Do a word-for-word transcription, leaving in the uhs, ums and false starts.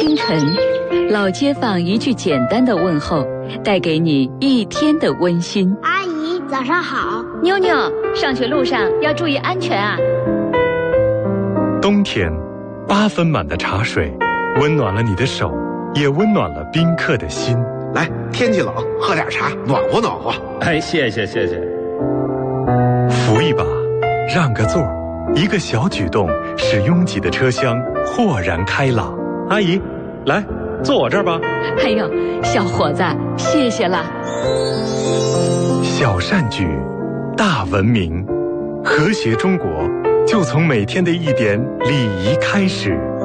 清晨，老街坊一句简单的问候，带给你一天的温馨。 阿姨，早上好。 妞妞，上学路上要注意安全啊。 冬天，八分满的茶水，温暖了你的手，也温暖了宾客的心。 来，天气冷，喝点茶，暖和暖和。 哎，谢谢谢谢。 扶一把，让个座，一个小举动，使拥挤的车厢豁然开朗。 阿姨，来，坐我这儿吧。 哎呦，小伙子，谢谢了。 小善举，大文明，和谐中国，就从每天的一点礼仪开始。